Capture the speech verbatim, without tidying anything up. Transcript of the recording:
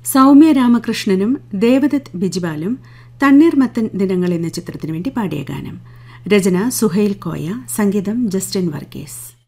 സൗമ്യ രാമകൃഷ്ണനും ദേവദത്ത് ബിജിപാലും തണ്ണീർമത്തൻ ദിനങ്ങൾ എന്ന ചിത്രത്തിനു വേണ്ടി പാടിയ ഗാനം. രചന സുഹൈൽ കോയ, സംഗീതം ജസ്റ്റിൻ വർഗീസ്.